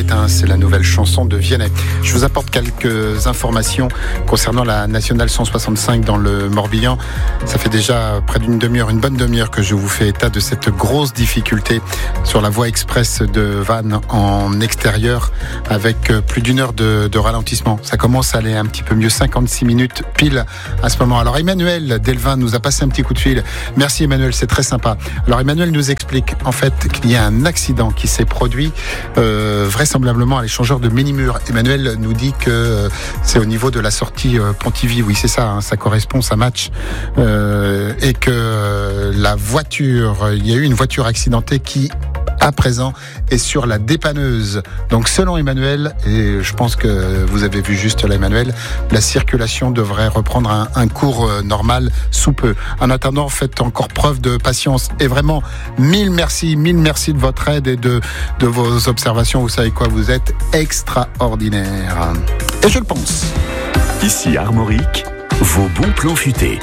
matin, c'est la nouvelle chanson de Vianney. Je vous apporte quelques informations concernant la nationale 165 dans le Morbihan. Ça fait déjà près d'une demi-heure, une bonne demi-heure que je vous fais état de cette grosse difficulté sur la voie express de Vannes en extérieur avec plus d'une heure de ralentissement. Ça commence à aller un petit peu mieux, 56 minutes pile à ce moment. Alors Emmanuel Delvin nous a passé un petit coup de fil. Merci Emmanuel, c'est très sympa. Alors Emmanuel nous explique en fait qu'il y a un accident qui s'est produit vraisemblablement à l'échangeur de Ménimur. Emmanuel nous dit que c'est au niveau de la sortie Pontivy. Oui, c'est ça, hein, ça correspond, ça match. Et que la voiture, il y a eu une voiture accidentée qui à présent est sur la dépanneuse. Donc selon Emmanuel, et je pense que vous avez vu juste là Emmanuel, la circulation devrait reprendre un cours normal sous peu. En attendant, faites encore preuve de patience et vraiment mille merci de votre aide et de vos observations. Vous savez quoi, vous êtes extraordinaire. Et je le pense. Ici Armorique, vos bons plans futés.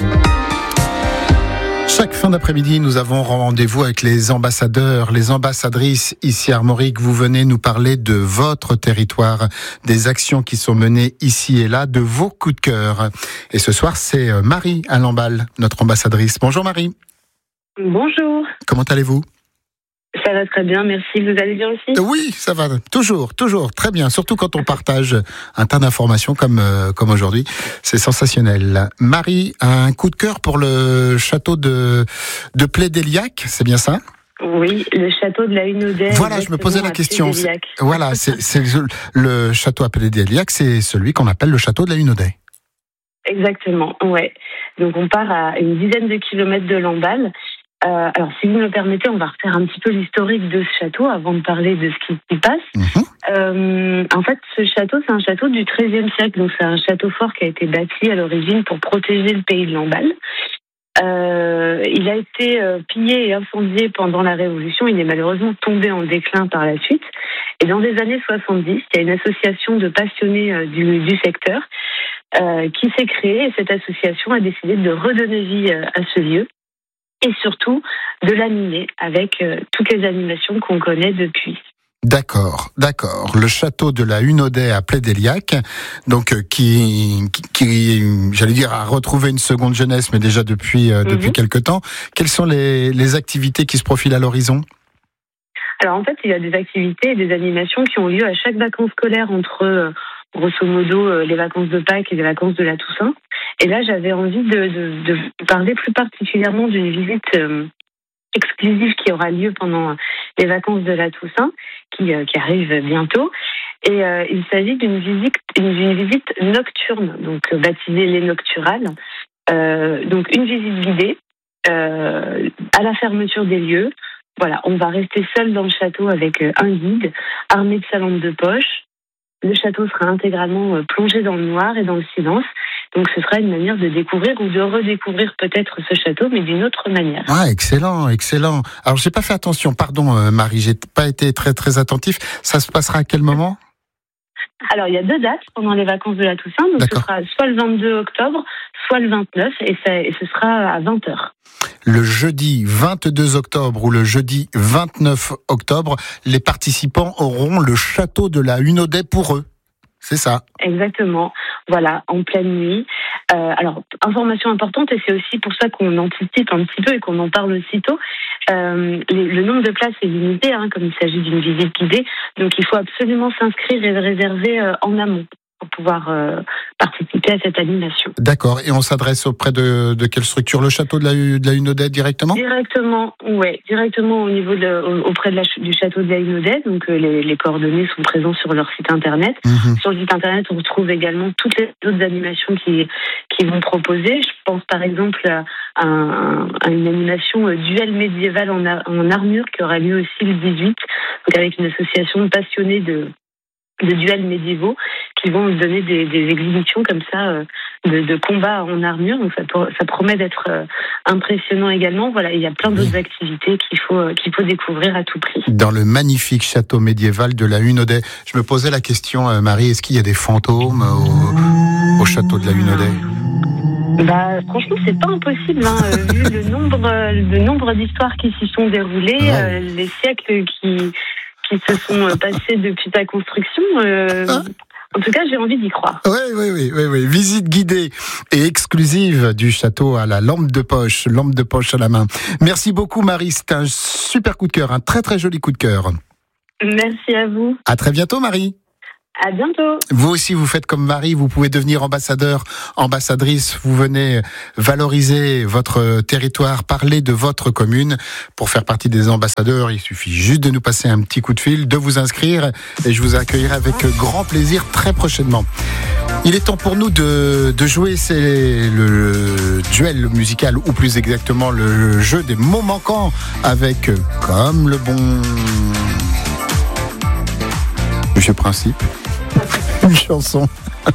Chaque fin d'après-midi, nous avons rendez-vous avec les ambassadeurs, les ambassadrices ici à Armorique. Vous venez nous parler de votre territoire, des actions qui sont menées ici et là, de vos coups de cœur. Et ce soir, c'est Marie à Lamballe, notre ambassadrice. Bonjour Marie. Bonjour. Comment allez-vous ? Ça va très bien, merci. Vous allez bien aussi ? Oui, ça va. Toujours, très bien. Surtout quand on partage un tas d'informations comme aujourd'hui. C'est sensationnel. Marie a un coup de cœur pour le château de Plédéliac, c'est bien ça ? Oui, le château de la Hunaudet. Voilà, je me posais la question. Voilà, c'est le château à Plédéliac, c'est celui qu'on appelle le château de la Hunaudet. Exactement, ouais. Donc on part à une dizaine de kilomètres de Lamballe. Alors, si vous me le permettez, on va refaire un petit peu l'historique de ce château avant de parler de ce qui s'y passe. En fait, ce château, c'est un château du XIIIe siècle. Donc, c'est un château fort qui a été bâti à l'origine pour protéger le pays de Lamballe. Il a été pillé et incendié pendant la Révolution. Il est malheureusement tombé en déclin par la suite. Et dans les années 70, il y a une association de passionnés du secteur qui s'est créée. Et cette association a décidé de redonner vie à ce lieu. Et surtout de l'animer avec toutes les animations qu'on connaît depuis. D'accord. Le château de la Hunaudet à Plédéliac, donc qui j'allais dire, a retrouvé une seconde jeunesse, mais déjà depuis quelque temps. Quelles sont les activités qui se profilent à l'horizon ? Alors en fait, il y a des activités et des animations qui ont lieu à chaque vacances scolaires entre grosso modo les vacances de Pâques et les vacances de la Toussaint. Et là, j'avais envie de parler plus particulière d'une visite exclusive qui aura lieu pendant les vacances de la Toussaint, qui arrive bientôt. Et il s'agit d'une visite nocturne, donc baptisée les Nocturales. Donc une visite guidée à la fermeture des lieux. Voilà, on va rester seul dans le château avec un guide armé de sa lampe de poche. Le château sera intégralement plongé dans le noir et dans le silence. Donc ce sera une manière de découvrir ou de redécouvrir peut-être ce château, mais d'une autre manière. Ah, excellent. Alors j'ai pas fait attention, pardon Marie, j'ai pas été très attentif. Ça se passera à quel moment ? Alors il y a 2 dates pendant les vacances de la Toussaint, donc ce sera soit le 22 octobre, soit le 29, et ce sera à 20h. Le jeudi 22 octobre ou le jeudi 29 octobre, les participants auront le château de la Hunaudet pour eux. C'est ça. Exactement. Voilà, en pleine nuit. Alors, information importante, et c'est aussi pour ça qu'on anticipe un petit peu et qu'on en parle aussitôt. Le nombre de places est limité, comme il s'agit d'une visite guidée. Donc, il faut absolument s'inscrire et réserver en amont pour pouvoir participer à cette animation. D'accord. Et on s'adresse auprès de quelle structure ? Le château de la Hunaudet directement ? Directement au niveau auprès du château de la Hunaudet. Donc les coordonnées sont présentes sur leur site internet. Sur le site internet, on retrouve également toutes les autres animations qui vont proposer. Je pense par exemple à une animation duel médiéval en armure qui aura lieu aussi le 18, donc avec une association de passionnés de duels médiévaux qui vont donner des exhibitions comme ça de combats en armure. Donc ça promet d'être impressionnant également. Voilà, il y a plein d'autres activités qu'il faut découvrir à tout prix. Dans le magnifique château médiéval de la Hunaudet, je me posais la question, Marie, est-ce qu'il y a des fantômes au château de la Hunaudet ? Franchement, c'est pas impossible, vu le nombre d'histoires qui s'y sont déroulées, les siècles qui se sont passées depuis sa construction. En tout cas, j'ai envie d'y croire. Oui. Visite guidée et exclusive du château à la lampe de poche à la main. Merci beaucoup, Marie. C'était un super coup de cœur, un très très joli coup de cœur. Merci à vous. À très bientôt, Marie. À bientôt. Vous aussi, vous faites comme Marie, vous pouvez devenir ambassadeur, ambassadrice. Vous venez valoriser votre territoire, parler de votre commune. Pour faire partie des ambassadeurs, il suffit juste de nous passer un petit coup de fil, de vous inscrire et je vous accueillerai avec grand plaisir très prochainement. Il est temps pour nous de jouer, c'est le duel musical, ou plus exactement le jeu des mots manquants avec, comme le bon Monsieur Principe, une chanson,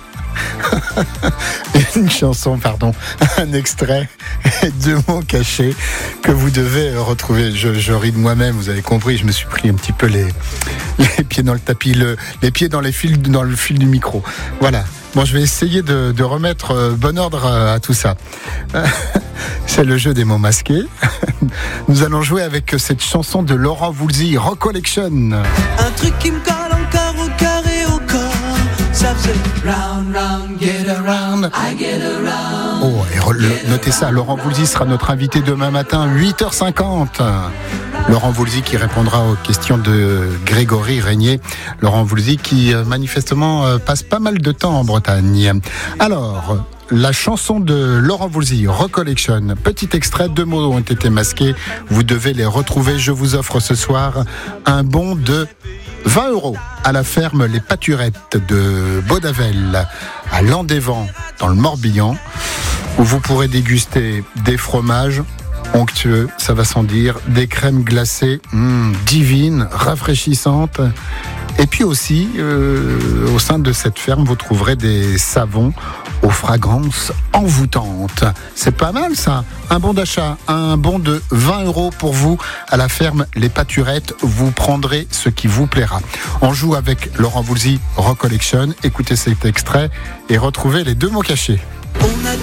un extrait, et 2 mots cachés que vous devez retrouver. Je ris de moi-même, vous avez compris, je me suis pris un petit peu les pieds dans le tapis, les pieds dans le fil du micro. Voilà. Bon, je vais essayer de remettre bon ordre à tout ça. C'est le jeu des mots masqués. Nous allons jouer avec cette chanson de Laurent Voulzy, Recollection. Un truc qui me colle encore au cœur et au corps. Ça faisait round, round, get around, I get around. Oh, et notez ça, Laurent Voulzy sera notre invité demain matin, 8h50. Laurent Voulzy qui répondra aux questions de Grégory Régnier. Laurent Voulzy qui manifestement passe pas mal de temps en Bretagne. Alors, la chanson de Laurent Voulzy, Recollection. Petit extrait, 2 mots ont été masqués. Vous devez les retrouver. Je vous offre ce soir un bon de 20 € à la ferme Les Pâturettes de Baudavel, à Landévent, dans le Morbihan, où vous pourrez déguster des fromages onctueux, ça va sans dire, des crèmes glacées divines, rafraîchissantes. Et puis aussi, au sein de cette ferme, vous trouverez des savons aux fragrances envoûtantes. C'est pas mal ça. Un bon d'achat, un bon de 20 € pour vous à la ferme Les Pâturettes. Vous prendrez ce qui vous plaira. On joue avec Laurent Voulzy, Recollection. Écoutez cet extrait et retrouvez les 2 mots cachés.